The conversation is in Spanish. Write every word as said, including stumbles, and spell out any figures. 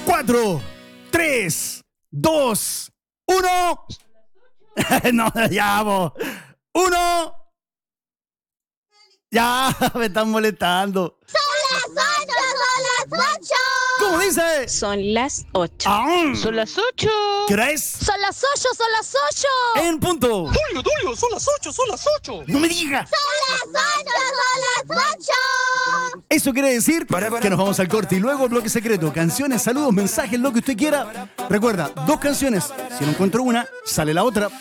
cuatro, tres, dos, uno. No, ya, vos. Uno. Ya, me están molestando. Son las ocho, son las ocho. ¿Cómo dice? Son las ocho. Ah, Son las ocho. ¿qué hora es? Son las ocho, son las ocho. En punto. Tulio, Tulio, son las ocho, son las ocho. No me digas. Son las ocho, son las ocho. Eso quiere decir que nos vamos al corte y luego bloque secreto. Canciones, saludos, mensajes, lo que usted quiera. Recuerda, dos canciones. Si no encuentro una, sale la otra.